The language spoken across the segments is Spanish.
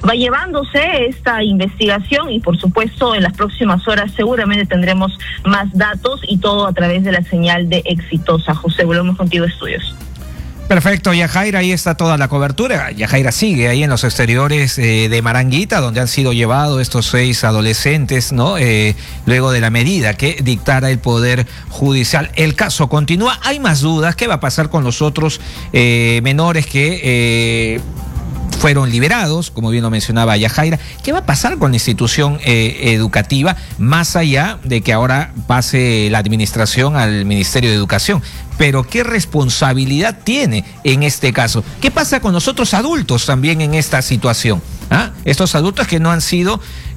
va llevándose esta investigación y por supuesto en las próximas horas seguramente tendremos más datos y todo a través de la señal de Exitosa. José, volvemos contigo a estudios. Perfecto, Yajaira, ahí está toda la cobertura. Yajaira sigue ahí en los exteriores de Maranguita, donde han sido llevados estos 6 adolescentes, ¿no? Luego de la medida que dictara el Poder Judicial. El caso continúa, hay más dudas. ¿Qué va a pasar con los otros menores que fueron liberados, como bien lo mencionaba Yajaira? ¿Qué va a pasar con la institución educativa, más allá de que ahora pase la administración al Ministerio de Educación? Pero ¿qué responsabilidad tiene en este caso? ¿Qué pasa con los otros adultos también en esta situación? Estos adultos que no han sido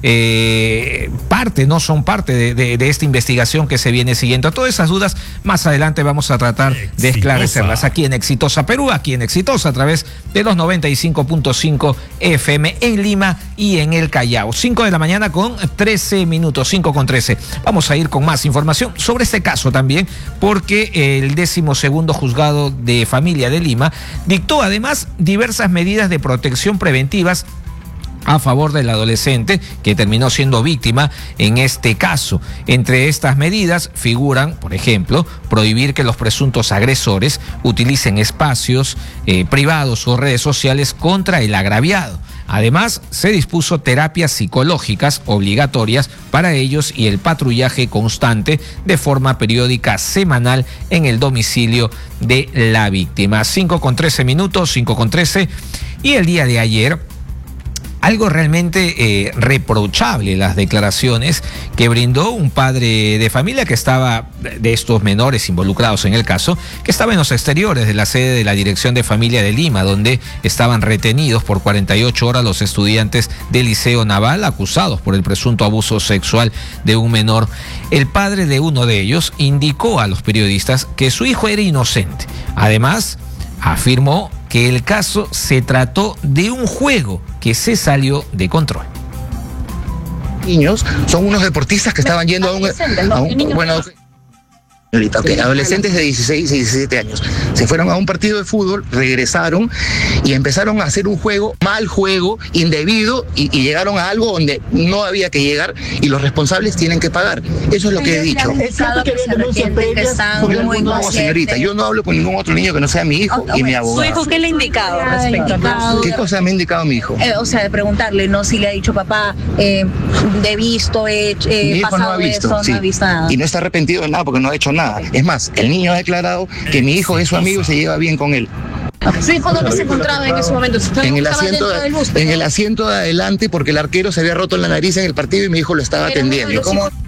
no son parte de esta investigación que se viene siguiendo. Todas esas dudas más adelante vamos a tratar de esclarecerlas aquí en Exitosa Perú, aquí en Exitosa a través de los 95.5 FM en Lima y en el Callao. 5 de la mañana con 13 minutos, 5 con 13. Vamos a ir con más información sobre este caso también, porque el 12º Juzgado de Familia de Lima dictó además diversas medidas de protección preventivas a favor del adolescente que terminó siendo víctima en este caso. Entre estas medidas figuran, por ejemplo, prohibir que los presuntos agresores utilicen espacios privados o redes sociales contra el agraviado. Además, se dispuso terapias psicológicas obligatorias para ellos y el patrullaje constante de forma periódica semanal en el domicilio de la víctima. 5 con 13 minutos, 5 con 13. Y el día de ayer, algo realmente reprochable, las declaraciones que brindó un padre de familia que estaba, de estos menores involucrados en el caso, que estaba en los exteriores de la sede de la Dirección de Familia de Lima, donde estaban retenidos por 48 horas los estudiantes del Liceo Naval acusados por el presunto abuso sexual de un menor. El padre de uno de ellos indicó a los periodistas que su hijo era inocente. Además, afirmó que el caso se trató de un juego que se salió de control. Niños son unos deportistas que estaban yendo adolescentes de 16 y 17 años. Se fueron a un partido de fútbol, regresaron y empezaron a hacer un juego, mal juego, indebido, y llegaron a algo donde no había que llegar y los responsables tienen que pagar. Eso es lo que he dicho. No, señorita, yo no hablo con ningún otro niño que no sea mi hijo y mi abogado. ¿Su hijo qué le ha indicado respecto a caso? ¿Qué cosa me ha indicado mi hijo? De preguntarle, ¿no? Si le ha dicho, papá, he visto, mi hijo no ha visto, eso, sí. No ha visto nada. Y no está arrepentido de nada porque no ha hecho nada. Es más, el niño ha declarado que mi hijo es su amigo y se lleva bien con él. ¿Su hijo dónde se encontraba en ese momento? En el asiento de adelante, porque el arquero se había roto la nariz en el partido y mi hijo lo estaba atendiendo.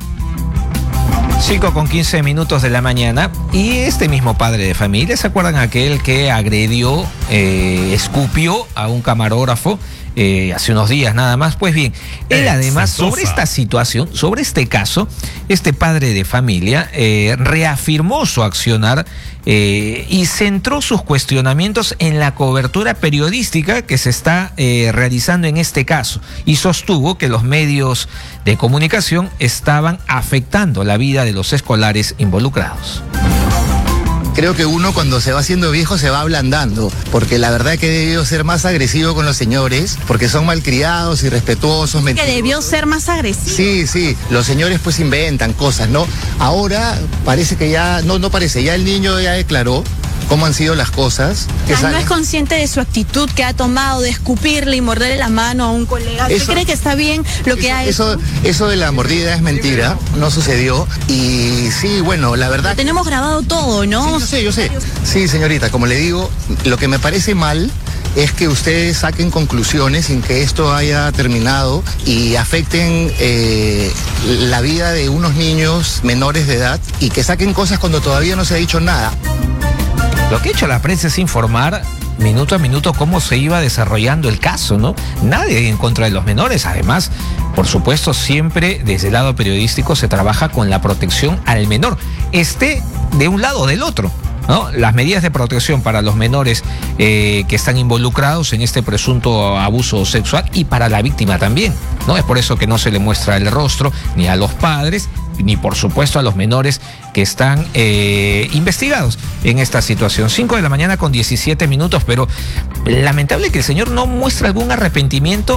5 con 15 minutos de la mañana, y este mismo padre de familia, ¿se acuerdan aquel que agredió, escupió a un camarógrafo hace unos días nada más? Pues bien, él además sobre esta situación, sobre este caso, este padre de familia reafirmó su accionar y centró sus cuestionamientos en la cobertura periodística que se está realizando en este caso, y sostuvo que los medios de comunicación estaban afectando la vida de los escolares involucrados. Creo que uno cuando se va haciendo viejo se va ablandando, porque la verdad es que debió ser más agresivo con los señores, porque son malcriados, irrespetuosos, que debió ser más agresivo. Sí, los señores pues inventan cosas, ¿no? Ahora parece que ya, no parece, ya el niño ya declaró cómo han sido las cosas. ¿No es consciente de su actitud que ha tomado de escupirle y morderle la mano a un colega? ¿Usted cree que está bien lo que ha hecho? Eso de la mordida es mentira, no sucedió. Y sí, bueno, la verdad... Lo tenemos grabado todo, ¿no? Sí, yo sé. Sí, señorita, como le digo, lo que me parece mal es que ustedes saquen conclusiones sin que esto haya terminado y afecten la vida de unos niños menores de edad, y que saquen cosas cuando todavía no se ha dicho nada. Lo que ha hecho la prensa es informar minuto a minuto cómo se iba desarrollando el caso, ¿no? Nadie en contra de los menores. Además, por supuesto, siempre desde el lado periodístico se trabaja con la protección al menor, esté de un lado o del otro, ¿no? Las medidas de protección para los menores que están involucrados en este presunto abuso sexual, y para la víctima también, ¿no? Es por eso que no se le muestra el rostro ni a los padres, ni por supuesto a los menores que están investigados en esta situación. 5 de la mañana con 17 minutos, pero lamentable que el señor no muestre algún arrepentimiento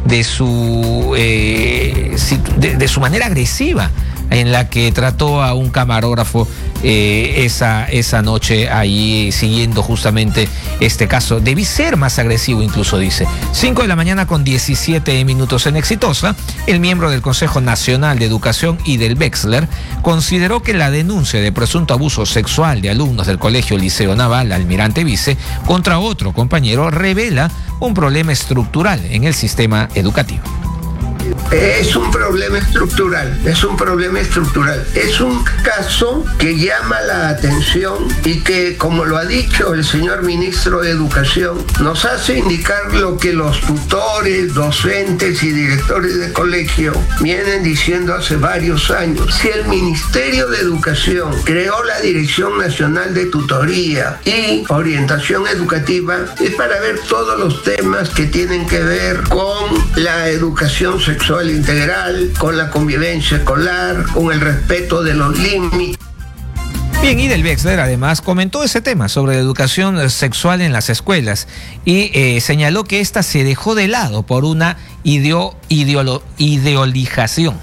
de su manera agresiva en la que trató a un camarógrafo esa noche ahí siguiendo justamente este caso. Debí ser más agresivo incluso, dice. 5 de la mañana con 17 minutos en Exitosa. El miembro del Consejo Nacional de Educación y del Wexler consideró que la denuncia de presunto abuso sexual de alumnos del Colegio Liceo Naval Almirante Vice contra otro compañero revela un problema estructural en el sistema educativo. Es un problema estructural. Es un caso que llama la atención y que, como lo ha dicho el señor ministro de Educación, nos hace indicar lo que los tutores, docentes y directores de colegio vienen diciendo hace varios años. Si el Ministerio de Educación creó la Dirección Nacional de Tutoría y Orientación Educativa, es para ver todos los temas que tienen que ver con la educación sexual integral, con la convivencia escolar, con el respeto de los límites. Bien, y del Wexler además comentó ese tema sobre la educación sexual en las escuelas y señaló que esta se dejó de lado por una ideologización.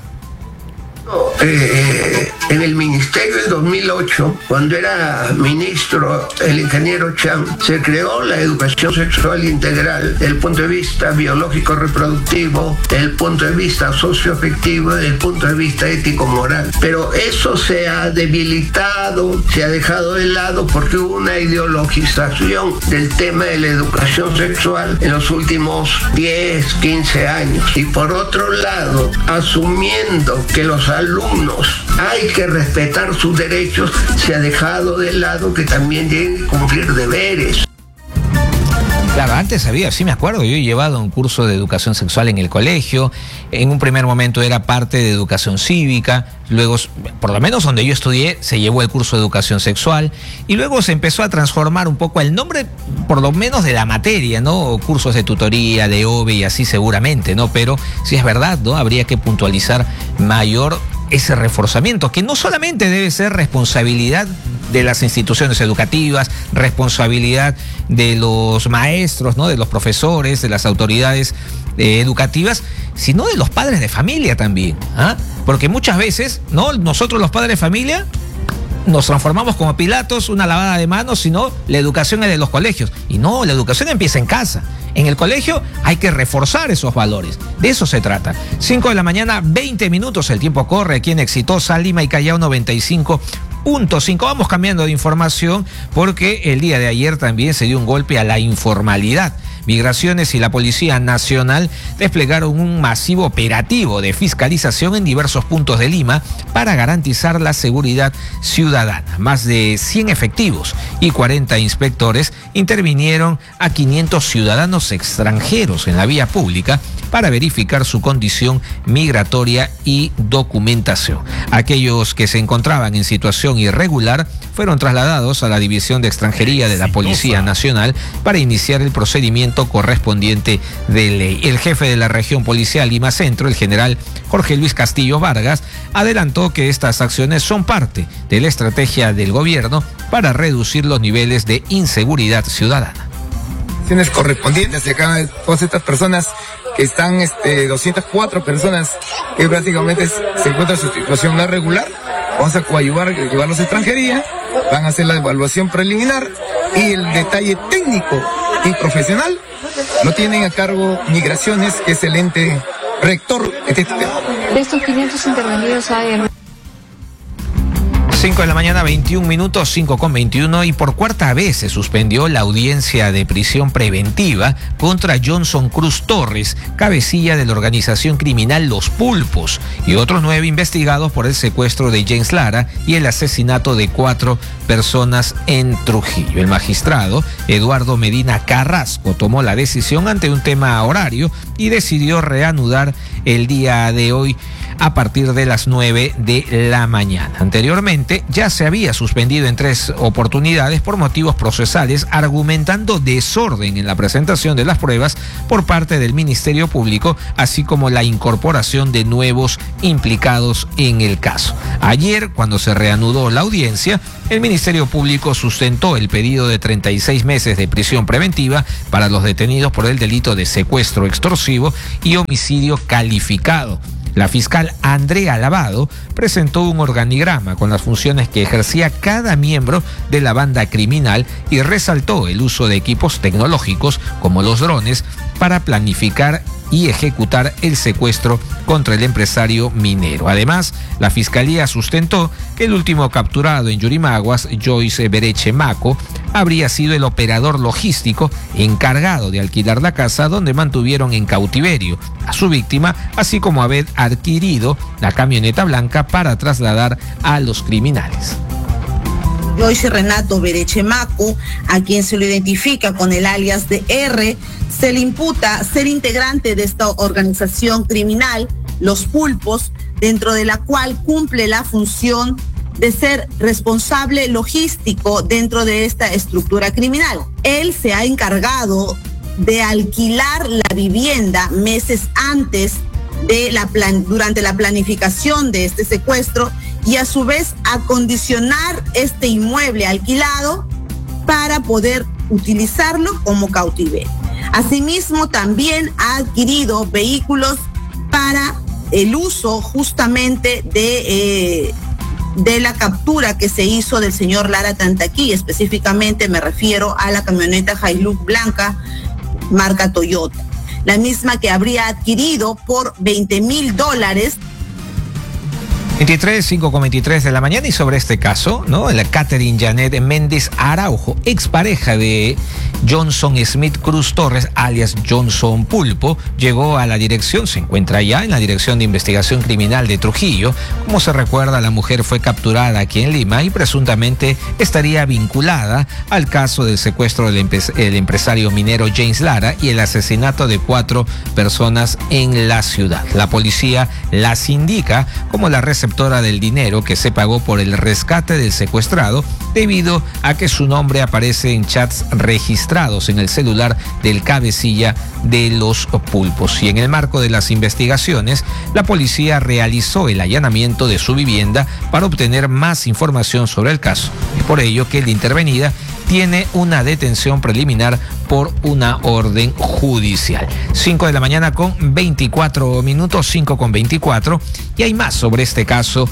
En el ministerio en 2008, cuando era ministro el ingeniero Cham, se creó la educación sexual integral desde el punto de vista biológico reproductivo, desde el punto de vista socioafectivo, desde el punto de vista ético-moral. Pero eso se ha debilitado, se ha dejado de lado porque hubo una ideologización del tema de la educación sexual en los últimos 10, 15 años. Y por otro lado, asumiendo que los alumnos hay que respetar sus derechos, se ha dejado de lado que también tienen que cumplir deberes. Claro, antes había, sí me acuerdo, yo he llevado un curso de educación sexual en el colegio, en un primer momento era parte de educación cívica, luego, por lo menos donde yo estudié, se llevó el curso de educación sexual, y luego se empezó a transformar un poco el nombre, por lo menos de la materia, ¿no? Cursos de tutoría, de OVE y así seguramente, ¿no? Pero sí es verdad, ¿no? Habría que puntualizar mayor ese reforzamiento, que no solamente debe ser responsabilidad de las instituciones educativas, responsabilidad de los maestros, ¿no? De los profesores, de las autoridades educativas, sino de los padres de familia también, ¿ah? Porque muchas veces, ¿no? Nosotros los padres de familia nos transformamos como Pilatos, una lavada de manos, sino la educación es de los colegios. Y no, la educación empieza en casa. En el colegio hay que reforzar esos valores. De eso se trata. 5 de la mañana, 20 minutos. El tiempo corre aquí en Exitosa, Lima y Callao 95.5. Vamos cambiando de información porque el día de ayer también se dio un golpe a la informalidad. Migraciones y la Policía Nacional desplegaron un masivo operativo de fiscalización en diversos puntos de Lima para garantizar la seguridad ciudadana. Más de 100 efectivos y 40 inspectores intervinieron a 500 ciudadanos extranjeros en la vía pública para verificar su condición migratoria y documentación. Aquellos que se encontraban en situación irregular fueron trasladados a la División de Extranjería de la Policía Nacional para iniciar el procedimiento correspondiente de ley. El jefe de la región policial Lima Centro, el general Jorge Luis Castillo Vargas, adelantó que estas acciones son parte de la estrategia del gobierno para reducir los niveles de inseguridad ciudadana. Correspondientes de cada todas estas personas que están 204 personas que prácticamente se encuentran en su situación no regular. Vamos a llevarlos a extranjería, van a hacer la evaluación preliminar y el detalle técnico y profesional lo tienen a cargo Migraciones, que es el ente rector de este tema. De estos 500 intervenidos hay 5 de la mañana, 21 minutos, 5:21, y por cuarta vez se suspendió la audiencia de prisión preventiva contra Johnson Cruz Torres, cabecilla de la organización criminal Los Pulpos, y otros 9 investigados por el secuestro de James Lara y el asesinato de 4 personas en Trujillo. El magistrado Eduardo Medina Carrasco tomó la decisión ante un tema horario y decidió reanudar el día de hoy a partir de las 9 de la mañana. Anteriormente ya se había suspendido en 3 oportunidades por motivos procesales, argumentando desorden en la presentación de las pruebas por parte del Ministerio Público, así como la incorporación de nuevos implicados en el caso. Ayer, cuando se reanudó la audiencia, el Ministerio Público sustentó el pedido de 36 meses de prisión preventiva para los detenidos por el delito de secuestro, extorsión explosivo y homicidio calificado. La fiscal Andrea Lavado presentó un organigrama con las funciones que ejercía cada miembro de la banda criminal y resaltó el uso de equipos tecnológicos como los drones para planificar y ejecutar el secuestro contra el empresario minero. Además, la fiscalía sustentó que el último capturado en Yurimaguas, Joyce Bereche Maco, habría sido el operador logístico encargado de alquilar la casa donde mantuvieron en cautiverio a su víctima, así como haber adquirido la camioneta blanca para trasladar a los criminales. Joyce Renato Bereche Maco, a quien se lo identifica con el alias de R, se le imputa ser integrante de esta organización criminal, Los Pulpos, dentro de la cual cumple la función de ser responsable logístico dentro de esta estructura criminal. Él se ha encargado de alquilar la vivienda meses antes de durante la planificación de este secuestro y a su vez acondicionar este inmueble alquilado para poder utilizarlo como cautiverio. Asimismo, también ha adquirido vehículos para el uso justamente de la captura que se hizo del señor Lara Tantaquí. Específicamente me refiero a la camioneta Hilux blanca marca Toyota, la misma que habría adquirido por $20,000. 5:23 de la mañana, y sobre este caso, ¿no? La Catherine Janet Méndez Araujo, expareja de Johnson Smith Cruz Torres, alias Johnson Pulpo, llegó a la dirección, se encuentra ya en la Dirección de Investigación Criminal de Trujillo. Como se recuerda, la mujer fue capturada aquí en Lima y presuntamente estaría vinculada al caso del secuestro del empresario minero James Lara y el asesinato de 4 personas en la ciudad. La policía las indica como la receptora del dinero que se pagó por el rescate del secuestrado, debido a que su nombre aparece en chats registrados en el celular del cabecilla de Los Pulpos. Y en el marco de las investigaciones, la policía realizó el allanamiento de su vivienda para obtener más información sobre el caso. Es por ello que la intervenida tiene una detención preliminar por una orden judicial. 5 de la mañana con 24 minutos, 5:24, y hay más sobre este caso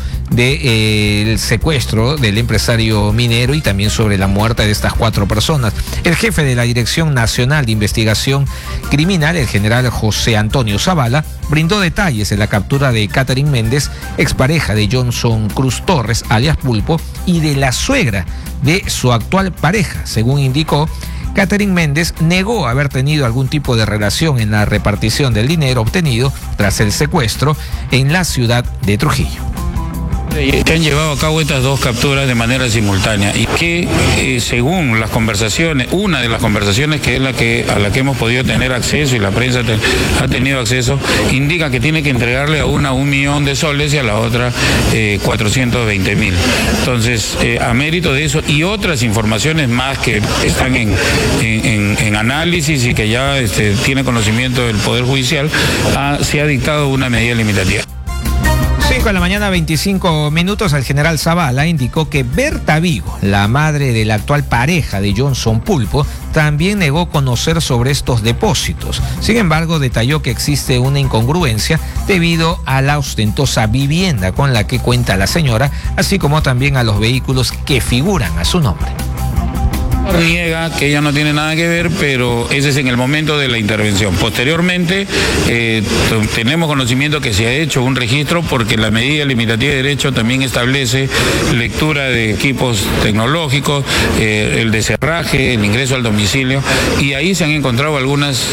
del secuestro del empresario minero y también sobre la muerte de estas 4 personas. El jefe de la Dirección Nacional de Investigación Criminal, el general José Antonio Zavala, brindó detalles de la captura de Catherine Méndez, expareja de Johnson Cruz Torres, alias Pulpo, y de la suegra de su actual pareja. Según indicó, Catherine Méndez negó haber tenido algún tipo de relación en la repartición del dinero obtenido tras el secuestro en la ciudad de Trujillo. Se han llevado a cabo estas 2 capturas de manera simultánea y que según las conversaciones, una de las conversaciones que es a la que hemos podido tener acceso y la prensa ha tenido acceso, indica que tiene que entregarle a una $1 millón y a la otra 420,000. Entonces, a mérito de eso y otras informaciones más que están en análisis y que ya tiene conocimiento del Poder Judicial, se ha dictado una medida limitativa. 5 de la mañana, 25 minutos, el general Zavala indicó que Berta Vigo, la madre de la actual pareja de Johnson Pulpo, también negó conocer sobre estos depósitos. Sin embargo, detalló que existe una incongruencia debido a la ostentosa vivienda con la que cuenta la señora, así como también a los vehículos que figuran a su nombre. Niega que ella no tiene nada que ver, pero ese es en el momento de la intervención. Posteriormente, tenemos conocimiento que se ha hecho un registro porque la medida limitativa de derecho también establece lectura de equipos tecnológicos, el descerraje, el ingreso al domicilio, y ahí se han encontrado algunas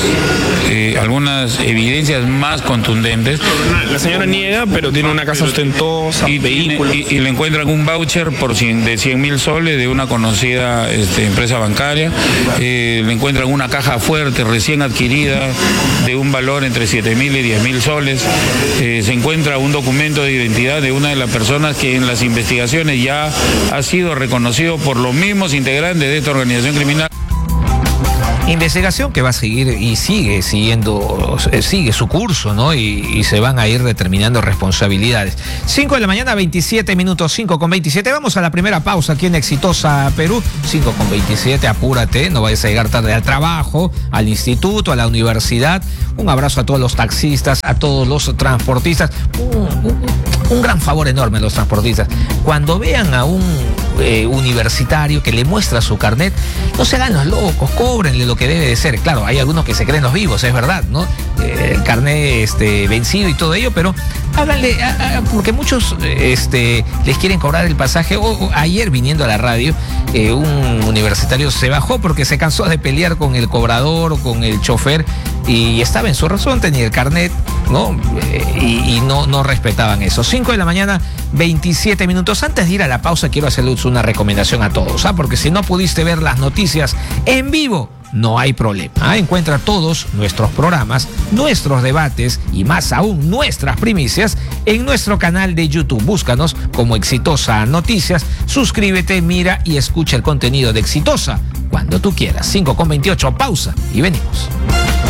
evidencias más contundentes. La señora niega, pero tiene una casa ostentosa, vehículos. Y le encuentran un voucher de 100,000 soles de una conocida empresa bancaria, le encuentran una caja fuerte recién adquirida de un valor entre 7,000 y 10,000 soles, se encuentra un documento de identidad de una de las personas que en las investigaciones ya ha sido reconocido por los mismos integrantes de esta organización criminal. Investigación que va a seguir y sigue su curso, ¿no? Y se van a ir determinando responsabilidades. 5 de la mañana, 27 minutos, 5:27. Vamos a la primera pausa aquí en Exitosa Perú. 5:27, apúrate, no vayas a llegar tarde al trabajo, al instituto, a la universidad. Un abrazo a todos los taxistas, a todos los transportistas. Un gran favor enorme a los transportistas. Cuando vean a un universitario que le muestra su carnet, no se hagan los locos, cóbrenle lo que debe de ser. Claro, hay algunos que se creen los vivos, es verdad, ¿no? El carnet vencido y todo ello, pero háganle, porque muchos les quieren cobrar el pasaje. Ayer viniendo a la radio, un universitario se bajó porque se cansó de pelear con el cobrador o con el chofer y estaba en su razón, tenía el carnet, ¿no? Y no respetaban eso. 5 de la mañana, 27 minutos. Antes de ir a la pausa, quiero hacerles una recomendación a todos, porque si no pudiste ver las noticias en vivo, no hay problema. Encuentra todos nuestros programas, nuestros debates y más aún nuestras primicias en nuestro canal de YouTube. Búscanos como Exitosa Noticias, suscríbete, mira y escucha el contenido de Exitosa cuando tú quieras. 5:28, pausa y venimos.